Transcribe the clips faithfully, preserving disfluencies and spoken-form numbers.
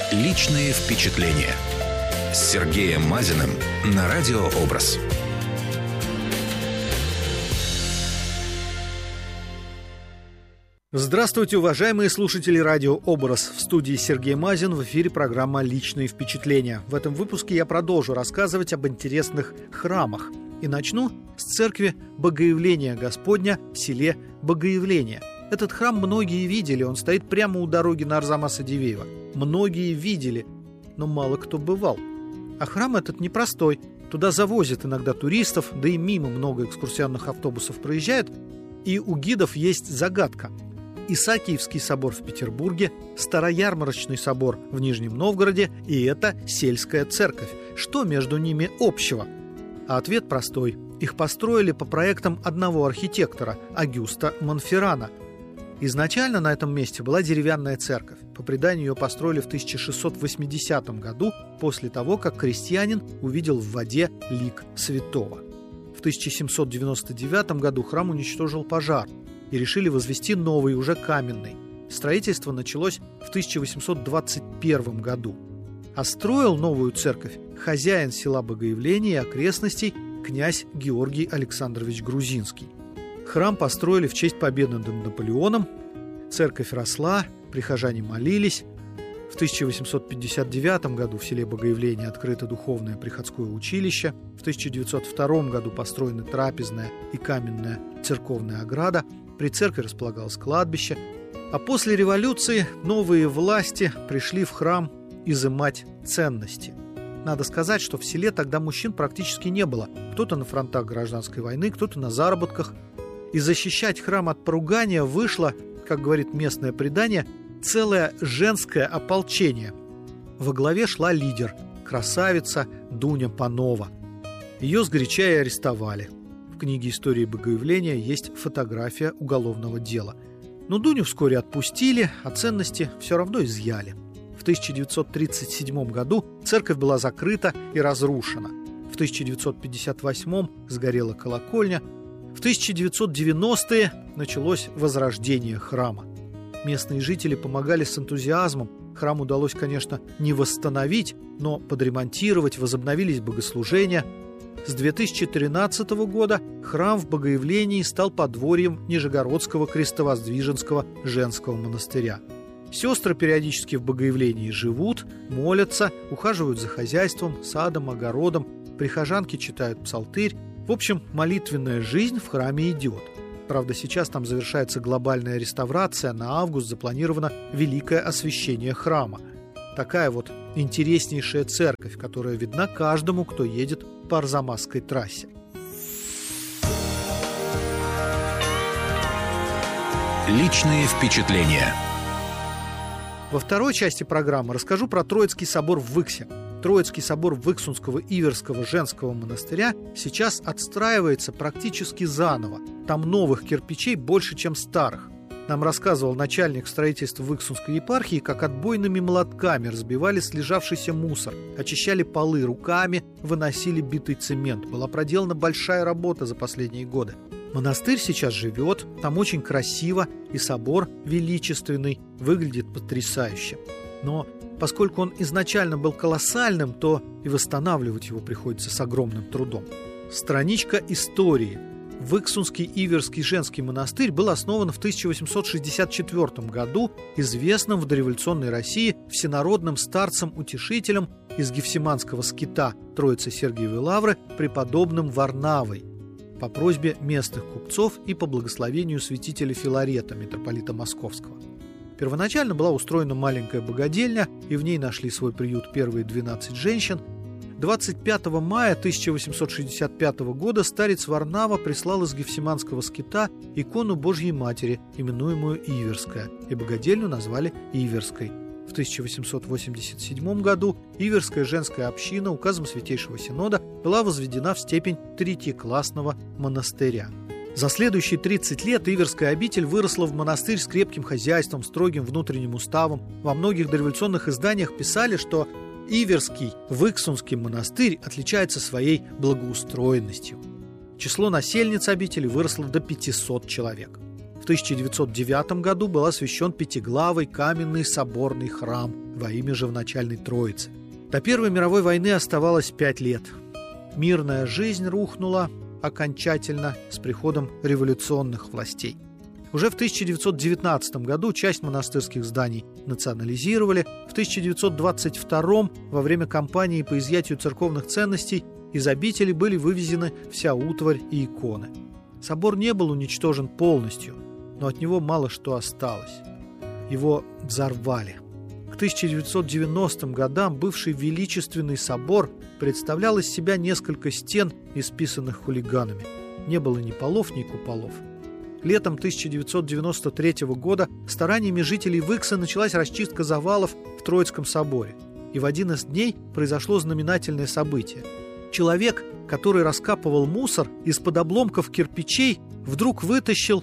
Личные впечатления с Сергеем Мазиным на Радио Образ. Здравствуйте, уважаемые слушатели Радио Образ. В студии Сергей Мазин, в эфире программа «Личные впечатления». В этом выпуске я продолжу рассказывать об интересных храмах. И начну с церкви Богоявления Господня в селе Богоявление. Этот храм многие видели, он стоит прямо у дороги на Арзамаса-Дивеева. Многие видели, но мало кто бывал. А храм этот непростой. Туда завозят иногда туристов, да и мимо много экскурсионных автобусов проезжают. И у гидов есть загадка. Исаакиевский собор в Петербурге, Староярмарочный собор в Нижнем Новгороде и это сельская церковь. Что между ними общего? А ответ простой. Их построили по проектам одного архитектора, Агюста Монферрана. Изначально на этом месте была деревянная церковь. По преданию, ее построили в тысяча шестьсот восьмидесятом году, после того, как крестьянин увидел в воде лик святого. В тысяча семьсот девяносто девятом году храм уничтожил пожар и решили возвести новый, уже каменный. Строительство началось в тысяча восемьсот двадцать первом году. А строил новую церковь хозяин села Богоявление и окрестностей князь Георгий Александрович Грузинский. Храм построили в честь победы над Наполеоном. Церковь росла, прихожане молились. В тысяча восемьсот пятьдесят девятом году в селе Богоявление открыто духовное приходское училище. В тысяча девятьсот втором году построены трапезная и каменная церковная ограда. При церкви располагалось кладбище. А после революции новые власти пришли в храм изымать ценности. Надо сказать, что в селе тогда мужчин практически не было. Кто-то на фронтах гражданской войны, кто-то на заработках. И защищать храм от поругания вышло, как говорит местное предание, целое женское ополчение. Во главе шла лидер, красавица Дуня Панова. Ее сгоряча и арестовали. В книге «Истории Богоявления» есть фотография уголовного дела. Но Дуню вскоре отпустили, а ценности все равно изъяли. В тысяча девятьсот тридцать седьмом году церковь была закрыта и разрушена. В тысяча девятьсот пятьдесят восьмом сгорела колокольня. В тысяча девятьсот девяностые началось возрождение храма. Местные жители помогали с энтузиазмом. Храм удалось, конечно, не восстановить, но подремонтировать, возобновились богослужения. С две тысячи тринадцатого года храм в Богоявлении стал подворьем Нижегородского крестовоздвиженского женского монастыря. Сестры периодически в Богоявлении живут, молятся, ухаживают за хозяйством, садом, огородом. Прихожанки читают псалтырь. В общем, молитвенная жизнь в храме идет. Правда, сейчас там завершается глобальная реставрация, на август запланировано великое освящение храма. Такая вот интереснейшая церковь, которая видна каждому, кто едет по Арзамасской трассе. Личные впечатления. Во второй части программы расскажу про Троицкий собор в Выксе. Троицкий собор Выксунского Иверского женского монастыря сейчас отстраивается практически заново. Там новых кирпичей больше, чем старых. Нам рассказывал начальник строительства Выксунской епархии, как отбойными молотками разбивали слежавшийся мусор, очищали полы руками, выносили битый цемент. Была проделана большая работа за последние годы. Монастырь сейчас живет, там очень красиво, и собор величественный, выглядит потрясающе. Но поскольку он изначально был колоссальным, то и восстанавливать его приходится с огромным трудом. Страничка истории. Выксунский Иверский женский монастырь был основан в тысяча восемьсот шестьдесят четвёртом году известным в дореволюционной России всенародным старцем-утешителем из Гефсиманского скита Троицы Сергиевой Лавры преподобным Варнавой по просьбе местных купцов и по благословению святителя Филарета, митрополита Московского. Первоначально была устроена маленькая богадельня, и в ней нашли свой приют первые двенадцать женщин. двадцать пятого мая тысяча восемьсот шестьдесят пятого года старец Варнава прислал из Гефсиманского скита икону Божьей Матери, именуемую Иверская, и богадельню назвали Иверской. В тысяча восемьсот восемьдесят седьмом году Иверская женская община указом Святейшего Синода была возведена в степень третьеклассного монастыря. За следующие тридцать лет Иверская обитель выросла в монастырь с крепким хозяйством, строгим внутренним уставом. Во многих дореволюционных изданиях писали, что Иверский Выксунский монастырь отличается своей благоустроенностью. Число насельниц обители выросло до пятисот человек. В тысяча девятьсот девятом году был освящен пятиглавый каменный соборный храм во имя живоначальной Троицы. До Первой мировой войны оставалось пять лет. Мирная жизнь рухнула окончательно с приходом революционных властей. Уже в тысяча девятьсот девятнадцатом году часть монастырских зданий национализировали. В тысяча девятьсот двадцать втором, во время кампании по изъятию церковных ценностей, из обители были вывезены вся утварь и иконы. Собор не был уничтожен полностью, но от него мало что осталось. Его взорвали. К тысяча девятьсот девяностым годам бывший величественный собор представлял из себя несколько стен, исписанных хулиганами. Не было ни полов, ни куполов. Летом тысяча девятьсот девяносто третьего года стараниями жителей Выкса началась расчистка завалов в Троицком соборе. И в один из дней произошло знаменательное событие. Человек, который раскапывал мусор, из-под обломков кирпичей вдруг вытащил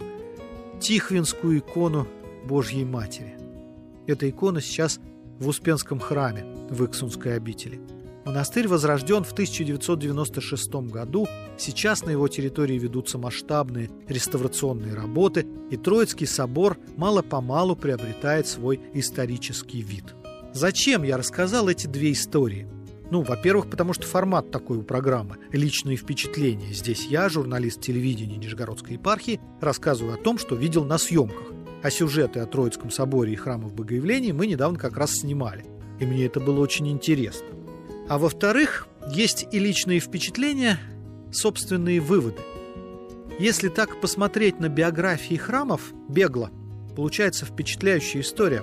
Тихвинскую икону Божьей Матери. Эта икона сейчас в Успенском храме Выксунской обители. Монастырь возрожден в тысяча девятьсот девяносто шестом году. Сейчас на его территории ведутся масштабные реставрационные работы, и Троицкий собор мало-помалу приобретает свой исторический вид. Зачем я рассказал эти две истории? Ну, во-первых, потому что формат такой у программы – личные впечатления. Здесь я, журналист телевидения Нижегородской епархии, рассказываю о том, что видел на съемках. А сюжеты о Троицком соборе и храмах Богоявления мы недавно как раз снимали. И мне это было очень интересно. А во-вторых, есть и личные впечатления, собственные выводы. Если так посмотреть на биографии храмов бегло, получается впечатляющая история.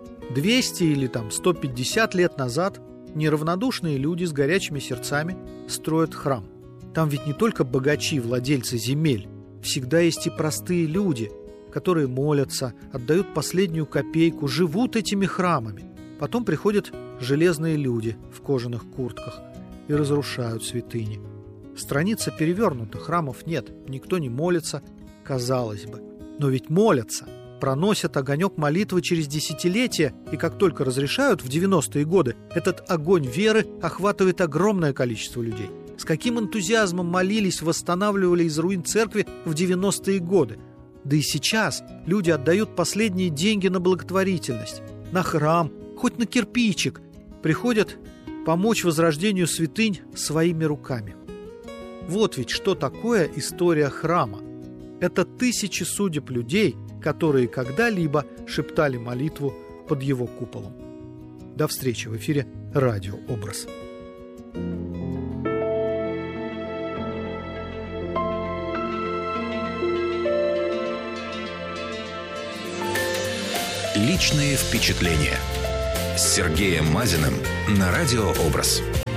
двести или там сто пятьдесят лет назад неравнодушные люди с горячими сердцами строят храм. Там ведь не только богачи, владельцы земель. Всегда есть и простые люди, которые молятся, отдают последнюю копейку, живут этими храмами. Потом приходят железные люди в кожаных куртках и разрушают святыни. Страница перевернута, храмов нет, никто не молится, казалось бы. Но ведь молятся, проносят огонек молитвы через десятилетия, и как только разрешают в девяностые годы, этот огонь веры охватывает огромное количество людей. С каким энтузиазмом молились, восстанавливали из руин церкви в девяностые годы. Да и сейчас люди отдают последние деньги на благотворительность, на храм, хоть на кирпичик, приходят помочь возрождению святынь своими руками. Вот ведь что такое история храма. Это тысячи судеб людей, которые когда-либо шептали молитву под его куполом. До встречи в эфире «Радио Образ». Личные впечатления с Сергеем Мазиным на Радио Образ.